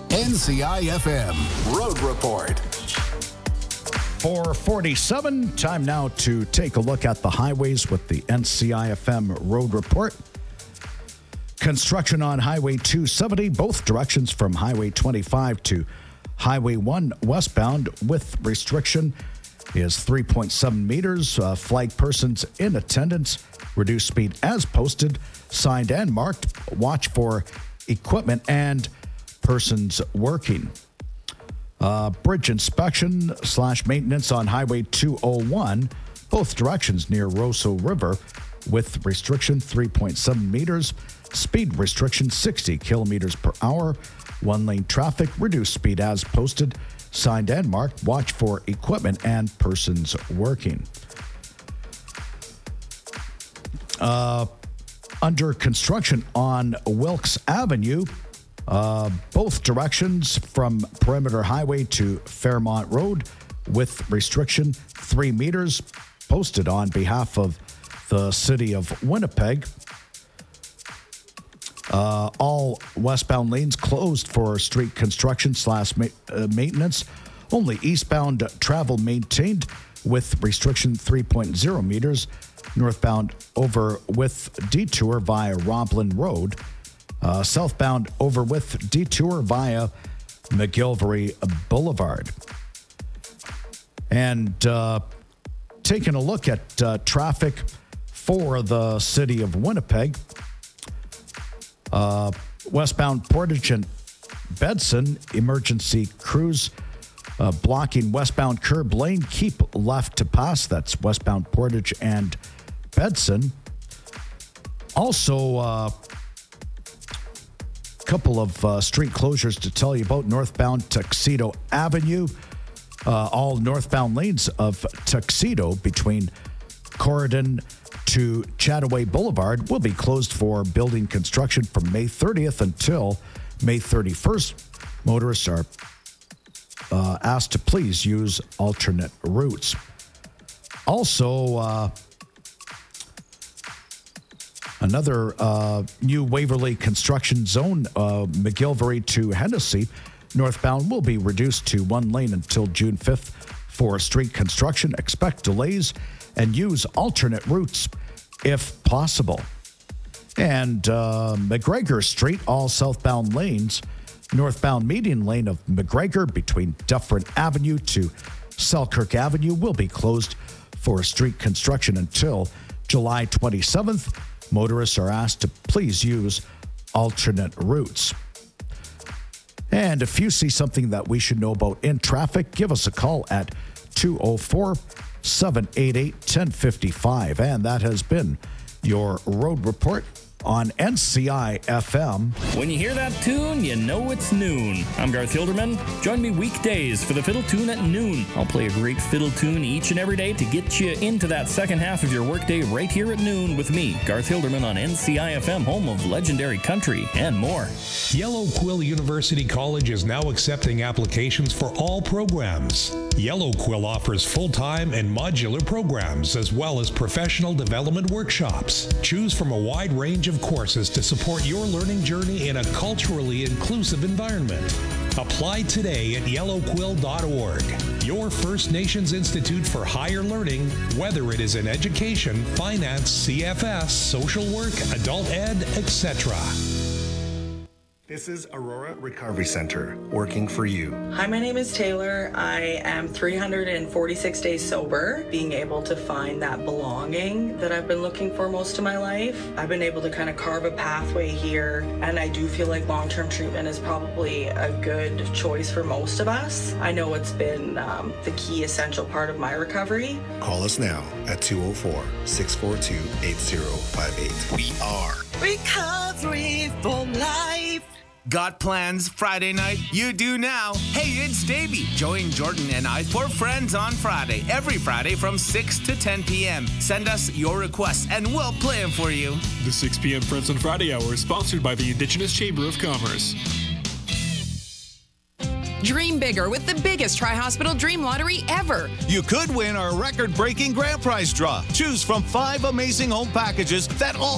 NCIFM Road Report. 4:47, time now to take a look at the highways with the NCIFM Road Report. Construction on Highway 270, both directions from Highway 25 to Highway 1 westbound with restriction is 3.7 meters. Flag persons in attendance, reduced speed as posted, signed and marked. Watch for equipment and persons working. Bridge inspection / maintenance on Highway 201, both directions near Roseau River with restriction 3.7 meters. Speed restriction 60 kilometers per hour. One-lane traffic, reduced speed as posted, signed and marked. Watch for equipment and persons working. Under construction on Wilkes Avenue, both directions from Perimeter Highway to Fairmont Road with restriction 3 meters, posted on behalf of the City of Winnipeg. All westbound lanes closed for street construction / maintenance. Only eastbound travel maintained with restriction 3.0 meters. Northbound over with detour via Roblin Road. Southbound over with detour via McGilvery Boulevard. And taking a look at traffic for the City of Winnipeg, westbound Portage and Bedson, emergency crews blocking westbound curb lane. Keep left to pass. That's westbound Portage and Bedson. Also, couple of street closures to tell you about. Northbound Tuxedo Avenue. All northbound lanes of Tuxedo between Corridon to Chataway Boulevard will be closed for building construction from May 30th until May 31st. Motorists are asked to please use alternate routes. Also, another new Waverly construction zone, McGilvery to Hennessy, northbound will be reduced to one lane until June 5th for street construction. Expect delays and use alternate routes if possible. And McGregor Street, all southbound lanes, northbound median lane of McGregor between Dufferin Avenue to Selkirk Avenue will be closed for street construction until July 27th. Motorists are asked to please use alternate routes. And if you see something that we should know about in traffic, give us a call at 204-788-1055. And that has been your Road Report on NCIFM. When you hear that tune, you know it's noon. I'm Garth Hilderman. Join me weekdays for the Fiddle Tune at noon. I'll play a great fiddle tune each and every day to get you into that second half of your workday right here at noon with me, Garth Hilderman, on NCIFM, home of legendary country and more. Yellow Quill University College is now accepting applications for all programs. Yellow Quill offers full-time and modular programs as well as professional development workshops. Choose from a wide range of courses to support your learning journey in a culturally inclusive environment. Apply today at yellowquill.org. Your First Nations Institute for Higher Learning, whether it is in education, finance, CFS, social work, adult ed, etc. This is Aurora Recovery Center, working for you. Hi, my name is Taylor. I am 346 days sober, being able to find that belonging that I've been looking for most of my life. I've been able to kind of carve a pathway here, and I do feel like long-term treatment is probably a good choice for most of us. I know it's been the key essential part of my recovery. Call us now at 204-642-8058. We are Recovery for Life. Got plans Friday night? You do now. Hey, it's Davey. Join Jordan and I for Friends on Friday. Every Friday from 6 to 10 p.m. Send us your requests and we'll play them for you. The 6 p.m. Friends on Friday hour is sponsored by the Indigenous Chamber of Commerce. Dream bigger with the biggest Tri-Hospital Dream Lottery ever. You could win our record-breaking grand prize draw. Choose from 5 amazing home packages that all